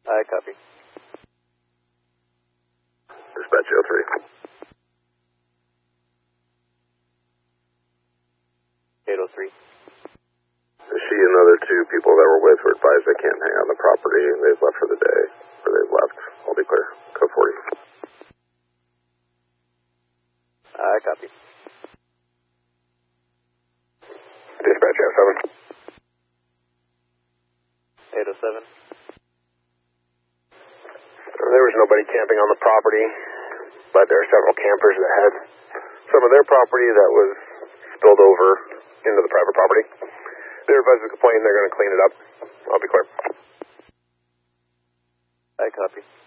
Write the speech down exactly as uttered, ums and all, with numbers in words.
I copy. Dispatch oh three. eight oh three. She and the other two people that were with were advised they can't hang on the property and they've left for the day. Or they've left. I'll be clear. Code forty. I copy. Dispatch oh seven. eight oh seven. There was nobody camping on the property, but there are several campers that had some of their property that was spilled over into the private property. They're advised to complain. They're going to clean it up. I'll be clear. I copy.